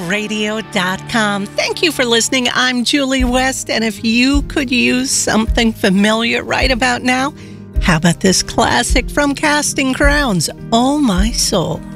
www.soulradio.com. Thank you for listening. I'm Julie West, and if you could use something familiar right about now, how about this classic from Casting Crowns, Oh My Soul?